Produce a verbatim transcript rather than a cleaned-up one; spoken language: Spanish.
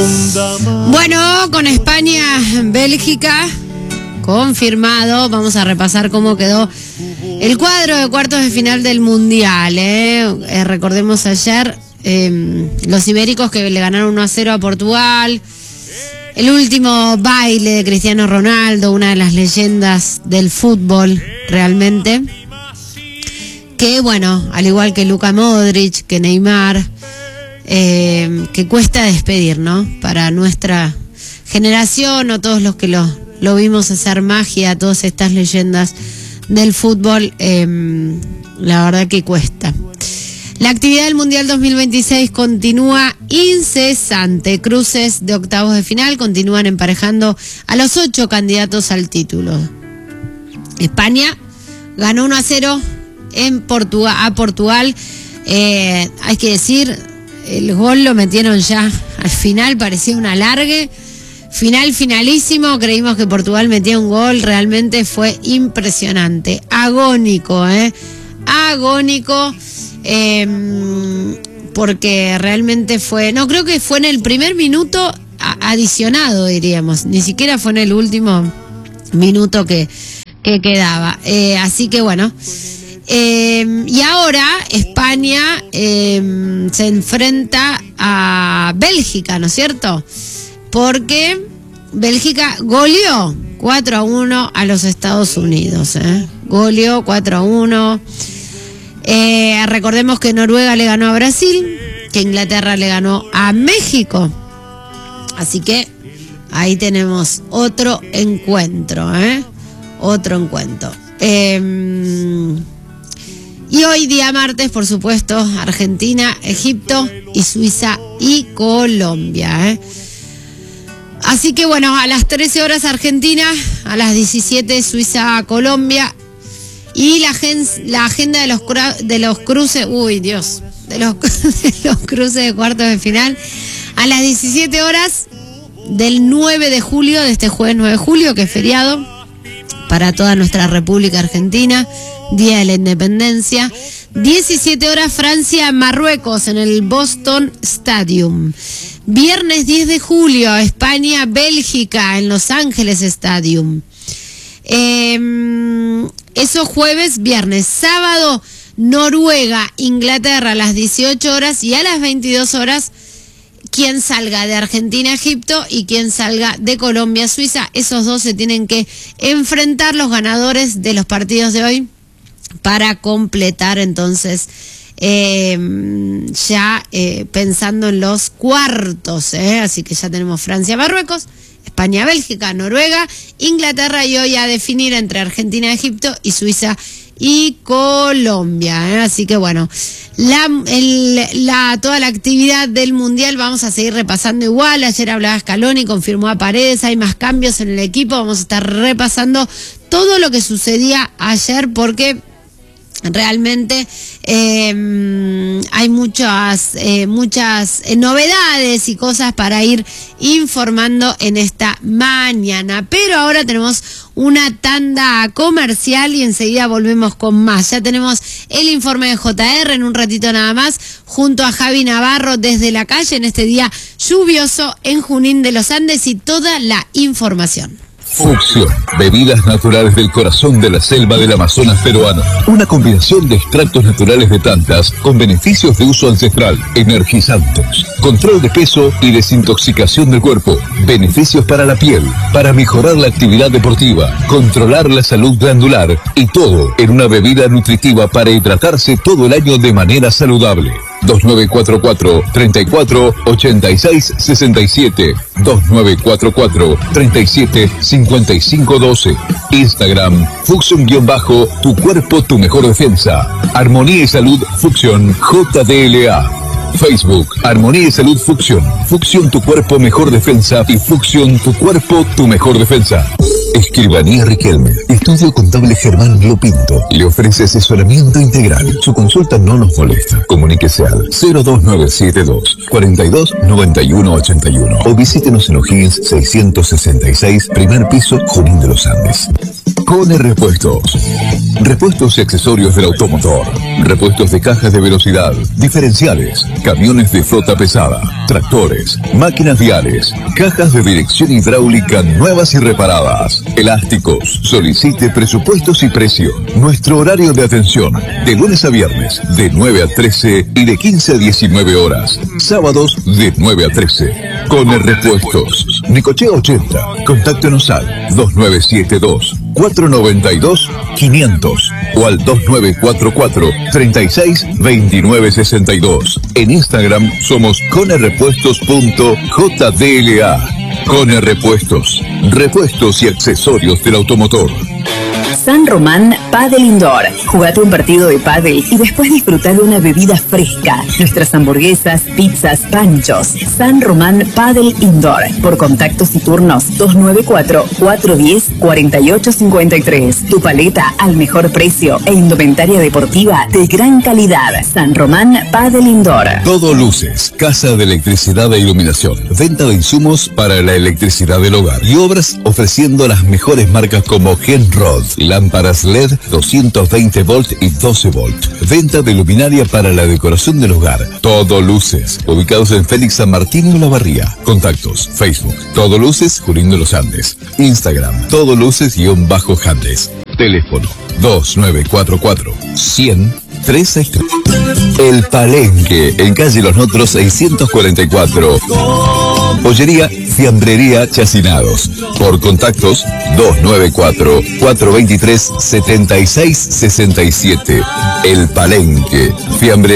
Bueno, con España, Bélgica, confirmado. Vamos a repasar cómo quedó el cuadro de cuartos de final del Mundial. ¿eh? Eh, recordemos ayer eh, los ibéricos que le ganaron uno a cero a Portugal. El último baile de Cristiano Ronaldo, una de las leyendas del fútbol realmente. Que bueno, al igual que Luka Modric, que Neymar, eh, que cuesta despedir, ¿no? Para nuestra generación o todos los que lo, lo vimos hacer magia, todas estas leyendas del fútbol, eh, la verdad que cuesta. La actividad del Mundial dos mil veintiséis continúa incesante. Cruces de octavos de final continúan emparejando a los ocho candidatos al título. España ganó uno a cero en Portugal, a Portugal. Eh, hay que decir, el gol lo metieron ya al final, parecía un alargue. Final finalísimo, creímos que Portugal metía un gol, realmente fue impresionante. Agónico, ¿eh? Agónico. Eh, porque realmente fue, no creo que fue en el primer minuto adicionado, diríamos, ni siquiera fue en el último minuto que, que quedaba. Eh, así que bueno, eh, y ahora España eh, se enfrenta a Bélgica, ¿no es cierto? Porque Bélgica goleó cuatro a uno a los Estados Unidos, ¿eh? Goleó cuatro a uno. Eh, recordemos que Noruega le ganó a Brasil, que Inglaterra le ganó a México. Así que ahí tenemos otro encuentro, ¿eh? Otro encuentro. Eh, y hoy día martes, por supuesto, Argentina, Egipto y Suiza y Colombia, ¿eh? Así que bueno, a las trece horas Argentina, a las diecisiete Suiza, Colombia. Y la, gen, la agenda de los, de los cruces, uy Dios, de los, de los cruces de cuartos de final, a las diecisiete horas del nueve de julio, de este jueves nueve de julio, que es feriado para toda nuestra República Argentina, Día de la Independencia. diecisiete horas Francia, Marruecos, en el Boston Stadium. Viernes diez de julio, España, Bélgica, en Los Ángeles Stadium. Eh, eso jueves, viernes. Sábado, Noruega, Inglaterra a las dieciocho horas, y a las veintidós horas quien salga de Argentina, Egipto, y quien salga de Colombia, Suiza. Esos dos se tienen que enfrentar, los ganadores de los partidos de hoy, para completar entonces eh, ya eh, pensando en los cuartos, ¿eh? Así que ya tenemos Francia, Marruecos, España, Bélgica, Noruega, Inglaterra, y hoy a definir entre Argentina, Egipto y Suiza y Colombia, ¿eh? Así que bueno, la, el, la, toda la actividad del Mundial vamos a seguir repasando igual. Ayer hablaba Scaloni, confirmó a Paredes, hay más cambios en el equipo, vamos a estar repasando todo lo que sucedía ayer, porque realmente eh, hay muchas eh, muchas eh, novedades y cosas para ir informando en esta mañana. Pero ahora tenemos una tanda comercial y enseguida volvemos con más. Ya tenemos el informe de J R en un ratito nada más, junto a Javi Navarro desde la calle en este día lluvioso en Junín de los Andes, y toda la información. Fucsion, bebidas naturales del corazón de la selva del Amazonas peruano. Una combinación de extractos naturales de plantas con beneficios de uso ancestral, energizantes, control de peso y desintoxicación del cuerpo, beneficios para la piel, para mejorar la actividad deportiva, controlar la salud glandular, y todo en una bebida nutritiva para hidratarse todo el año de manera saludable. dos nueve cuatro cuatro, treinta y cuatro, ochenta y seis, sesenta y siete, dos nueve cuatro cuatro, treinta y siete, cincuenta y cinco, doce. Instagram, Fucsion-bajo, tu cuerpo, tu mejor defensa. Armonía y Salud Fucsion J D L A. Facebook, Armonía y Salud Fucsion. Fucsion, tu cuerpo, mejor defensa. Y Fucsion, tu cuerpo, tu mejor defensa. Escribanía Riquelme. Estudio Contable Germán Lopinto. Le ofrece asesoramiento integral. Su consulta no nos molesta. Comuníquese al cero dos nueve siete dos, cuarenta y dos, noventa y uno, ochenta y uno o visítenos en O'Higgins seiscientos sesenta y seis, primer piso, Junín de los Andes. Cone Repuestos. Repuestos y accesorios del automotor. Repuestos de cajas de velocidad, diferenciales, camiones de flota pesada. tractores, máquinas viales, cajas de dirección hidráulica nuevas y reparadas, elásticos. Solicite presupuestos y precio. Nuestro horario de atención, de lunes a viernes, de nueve a trece y de quince a diecinueve horas. Sábados, de nueve a trece. Cone Repuestos. Necochea ochenta. Contáctenos al dos nueve siete dos, cuatro nueve dos, quinientos o al dos nueve cuatro cuatro, treinta y seis, veintinueve sesenta y dos. En Instagram somos conerepuestos punto J D L A. Cone Repuestos. Repuestos y accesorios del automotor. San Román Padel Indoor. Jugate un partido de pádel y después disfrutar de una bebida fresca. Nuestras hamburguesas, pizzas, panchos. San Román Padel Indoor. Por contactos y turnos dos nueve cuatro, cuatro uno cero, cuatro ocho cinco tres. Tu paleta al mejor precio e indumentaria deportiva de gran calidad. San Román Padel Indoor. Todo Luces, casa de electricidad e iluminación. Venta de insumos para la electricidad del hogar y obras ofreciendo las mejores marcas como Genrod. Lámparas L E D doscientos veinte volt y doce volt. Venta de luminaria para la decoración del hogar. Todo Luces. Ubicados en Félix San Martín y Olavarría. Contactos. Facebook. Todo Luces, Junín de los Andes. Instagram. Todo Luces-Andes. Teléfono. dos nueve cuatro cuatro, cien, tres seis tres. El Palenque. En calle Los Notros seiscientos cuarenta y cuatro. Pollería, fiambrería, chacinados. Por contactos dos nueve cuatro, cuatro dos tres, siete seis seis siete. El Palenque. Fiambrería.